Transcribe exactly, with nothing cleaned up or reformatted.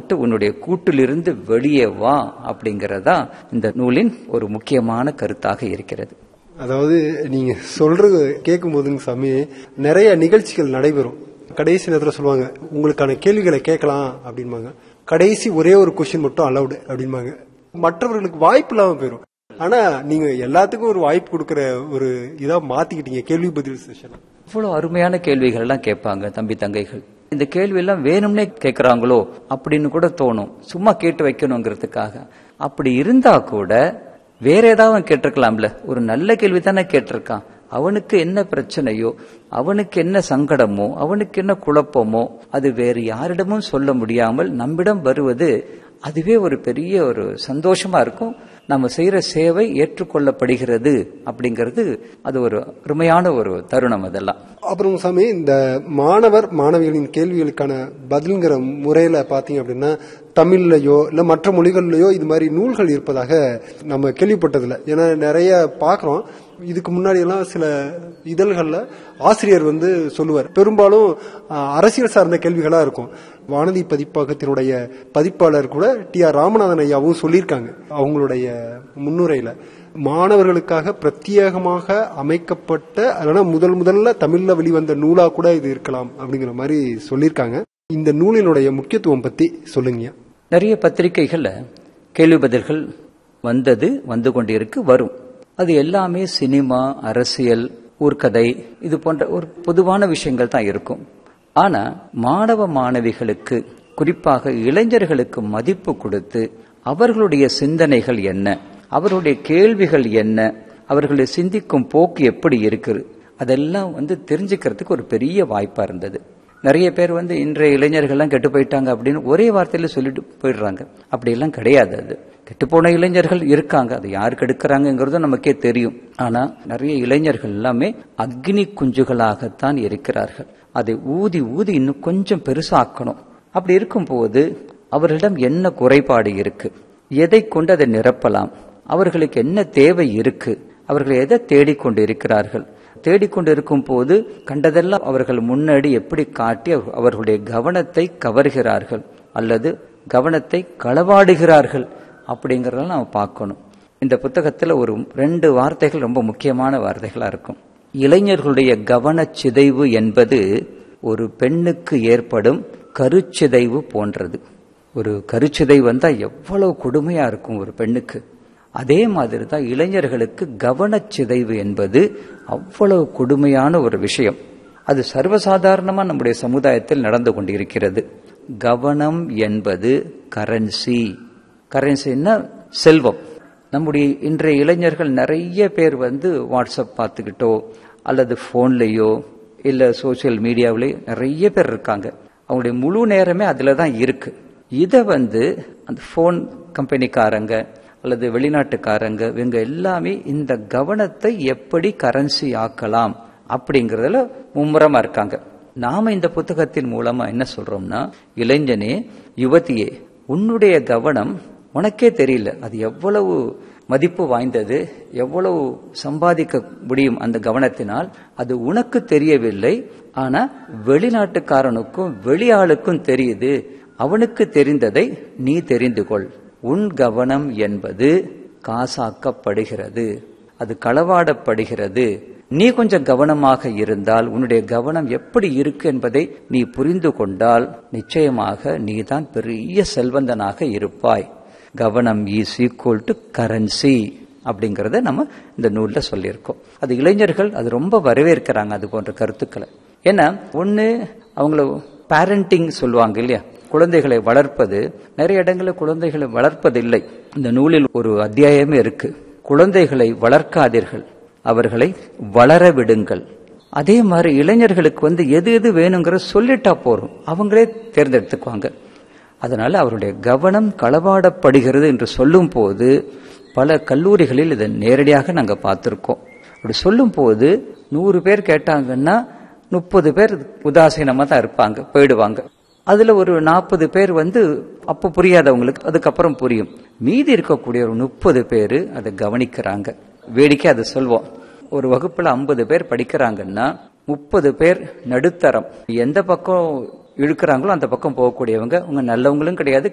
மட்டும் உன்னுடைய கூட்டிலிருந்து வெளியே வா அப்படிங்கறதா இந்த நூலின் ஒரு முக்கியமான கருத்தாக இருக்கிறது. அதாவது நீங்க சொல்றது கேட்கும் போதுங்க சாமி, நிறைய நிகழ்ச்சிகள் நடைபெறும். கடைசி நேரத்தில் சொல்லுவாங்க, உங்களுக்கான கேள்விகளை கேட்கலாம் அப்படின்பாங்க. கடைசி ஒரே ஒரு கொஸ்டின் மட்டும் அலவுடு அப்படின்பாங்க. மற்றவர்களுக்கு வாய்ப்பு இல்லாம போயிடும். ஆனா நீங்க எல்லாத்துக்கும் ஒரு வாய்ப்பு கொடுக்கற ஒரு இதா மாத்திக்கிட்டீங்க கேள்வி பதில் செஷன். இவ்வளவு அருமையான கேள்விகள் எல்லாம் கேட்பாங்க தம்பி தங்கைகள். இந்த கேள்வி எல்லாம் வேணும்னே கேட்கறாங்களோ அப்படின்னு கூட தோணும், சும்மா கேட்டு வைக்கணுங்கிறதுக்காக. அப்படி இருந்தா கூட வேற ஏதாவது கேட்டிருக்கலாம்ல, ஒரு நல்ல கேள்வி தானே கேட்டிருக்கான், அவனுக்கு என்ன பிரச்சனையோ, அவனுக்கு என்ன சங்கடமோ, அவனுக்கு என்ன குழப்பமோ, அது வேறு யாரிடமும் சொல்ல முடியாமல் நம்மிடம் வருவது அதுவே ஒரு பெரிய ஒரு சந்தோஷமா இருக்கும். நம்ம செய்யற சேவை ஏற்றுக்கொள்ளப்படுகிறது அப்படிங்கிறது அது ஒரு அருமையான ஒரு தருணம். அதெல்லாம் அப்புறம் சாமி, இந்த மாணவர் மாணவிகளின் கேள்விகளுக்கான பதில்ங்கிற முறையில பாத்தீங்க அப்படின்னா தமிழ்லயோ இல்ல மற்ற மொழிகள்லயோ இது மாதிரி நூல்கள் இருப்பதாக நம்ம கேள்விப்பட்டதில்லை. ஏன்னா நிறைய பாக்குறோம். இதுக்கு முன்னாடி எல்லாம் சில இதழ்கள்ல ஆசிரியர் வந்து சொல்லுவார், பெரும்பாலும் அரசியல் சார்ந்த கேள்விகளா இருக்கும். வானதி பதிப்பகத்தினுடைய பதிப்பாளர் கூட டி ஆர் ராமநாதன் ஐயாவும் சொல்லியிருக்காங்க அவங்களுடைய முன்னுரையில, மாணவர்களுக்காக பிரத்யேகமாக அமைக்கப்பட்ட அதனால முதல் முதல்ல தமிழ்ல வெளிவந்த நூலா கூட இது இருக்கலாம் அப்படிங்கிற மாதிரி சொல்லியிருக்காங்க. இந்த நூலினுடைய முக்கியத்துவம் பத்தி சொல்லுங்க. நிறைய பத்திரிகைகள்ல கேள்வி பதில்கள் வந்தது, வந்து கொண்டிருக்கு, வரும். அது எல்லாமே சினிமா, அரசியல், ஊர்கதை, இது போன்ற ஒரு பொதுவான விஷயங்கள் தான் இருக்கும். ஆனா மாணவ மாணவிகளுக்கு, குறிப்பாக இளைஞர்களுக்கு மதிப்பு கொடுத்து அவர்களுடைய சிந்தனைகள் என்ன, அவர்களுடைய கேள்விகள் என்ன, அவர்களுடைய சிந்திக்கும் போக்கு எப்படி இருக்குது, அதெல்லாம் வந்து தெரிஞ்சுக்கிறதுக்கு ஒரு பெரிய வாய்ப்பா இருந்தது. நிறைய பேர் வந்து இன்றைய இளைஞர்கள்லாம் கெட்டு போயிட்டாங்க அப்படின்னு ஒரே வார்த்தையில சொல்லிட்டு போயிடுறாங்க. அப்படியெல்லாம் கிடையாது. அது கெட்டுப்போன இளைஞர்கள் இருக்காங்க, அது யாரு கெடுக்கிறாங்கிறதும் நமக்கே தெரியும். ஆனா நிறைய இளைஞர்கள் எல்லாமே அக்னி குஞ்சுகளாகத்தான் இருக்கிறார்கள். அதை ஊதி ஊதி இன்னும் கொஞ்சம் பெருசாக்கணும். அப்படி இருக்கும் போது அவர்களிடம் என்ன குறைபாடு இருக்கு, எதை கொண்டு அதை நிரப்பலாம், அவர்களுக்கு என்ன தேவை இருக்கு, அவர்கள் எதை தேடிக்கொண்டு இருக்கிறார்கள், தேடிக்கொண்டு இருக்கும் போது கண்டதெல்லாம் அவர்கள் முன்னாடி எப்படி காட்டி அவர்களுடைய கவனத்தை கவர்கிறார்கள் அல்லது கவனத்தை களவாடுகிறார்கள் அப்படிங்கறத நாம பார்க்கணும். இந்த புத்தகத்துல ஒரு ரெண்டு வார்த்தைகள் ரொம்ப முக்கியமான வார்த்தைகளா இருக்கும். இளைஞர்களுடைய கவனச்சிதைவு என்பது ஒரு பெண்ணுக்கு ஏற்படும் கருச்சிதைவு போன்றது. ஒரு கருச்சிதைவு வந்தா எவ்வளவு கொடுமையா இருக்கும் ஒரு பெண்ணுக்கு, அதே மாதிரி தான் இளைஞர்களுக்கு கவனச்சிதைவு என்பது அவ்வளவு கொடுமையான ஒரு விஷயம். அது சர்வசாதாரணமா நம்முடைய சமுதாயத்தில் நடந்து கொண்டிருக்கிறது. கவனம் என்பது கரன்சி. கரன்சின்னா செல்வம். நம்முடைய இன்றைய இளைஞர்கள் நிறைய பேர் வந்து வாட்ஸ்அப் பார்த்துக்கிட்டோ அல்லது போன்லயோ இல்ல சோசியல் மீடியாவிலேயோ நிறைய பேர் இருக்காங்க. அவங்களுடைய முழு நேரமே அதுல தான் இருக்கு. இத வந்து அந்த போன் கம்பெனிக்காரங்க அல்லது வெளிநாட்டுக்காரங்க இவங்க எல்லாமே இந்த கவனத்தை எப்படி கரன்சி ஆக்கலாம் அப்படிங்கறதுல மும்முரமா இருக்காங்க. நாம இந்த புத்தகத்தின் மூலமா என்ன சொல்றோம்னா, இளைஞனே, யுவதியே, உன்னுடைய கவனம் உனக்கே தெரியல அது எவ்வளவு மதிப்பு வாய்ந்தது, எவ்வளவு சம்பாதிக்க முடியும் அந்த கவனத்தினால், அது உனக்கு தெரியவில்லை. ஆனா வெளிநாட்டுக்காரனுக்கும் வெளியாளுக்கும் தெரியுது. அவனுக்கு தெரிந்ததை நீ தெரிந்து கொள். உன் கவனம் என்பது காசாக்கப்படுகிறது, அது களவாடப்படுகிறது. நீ கொஞ்சம் கவனமாக இருந்தால், உன்னுடைய கவனம் எப்படி இருக்கு என்பதை நீ புரிந்து கொண்டால் நிச்சயமாக நீதான் பெரிய செல்வந்தனாக இருப்பாய். கவனம் இஸ் ஈக்குவல் டு கரன்சி அப்படிங்கறத நம்ம இந்த நூல்ல சொல்லியிருக்கோம். அது இளைஞர்கள் அது ரொம்ப வரவேற்கிறாங்க, அது போன்ற கருத்துக்களை. ஏன்னா ஒண்ணு அவங்கள பேரண்டிங் சொல்லுவாங்க இல்லையா, குழந்தைகளை வளர்ப்பது. நிறைய இடங்களில் குழந்தைகளை வளர்ப்பதில்லை. இந்த நூலில் ஒரு அத்தியாயமே இருக்கு, குழந்தைகளை வளர்க்காதீர்கள், அவர்களை வளர விடுங்கள். அதே மாதிரி இளைஞர்களுக்கு வந்து எது எது வேணுங்கிற சொல்லிட்டா போறோம், அவங்களே தேர்ந்தெடுத்துக்குவாங்க. அதனால அவருடைய கவனம் களவாடப்படுகிறது என்று சொல்லும் போது பல கல்லூரிகளில் இதை நேரடியாக நாங்க பார்த்திருக்கோம். அப்படி சொல்லும் போது நூறு பேர் கேட்டாங்கன்னா முப்பது பேர் உதாசீனமா தான் இருப்பாங்க, போயிடுவாங்க. அதுல ஒரு நாற்பது பேர் வந்து அப்ப புரியாதவங்களுக்கு அதுக்கப்புறம் புரியும். மீதி இருக்கக்கூடிய ஒரு முப்பது பேரு அதை கவனிக்கிறாங்க. வேடிக்கை அதை சொல்வோம், ஒரு வகுப்புல ஐம்பது பேர் படிக்கிறாங்கன்னா முப்பது பேர் நடுத்தரம், எந்த பக்கம் இழுக்கிறாங்களோ அந்த பக்கம் போகக்கூடியவங்க. அவங்க நல்லவங்களும் கிடையாது,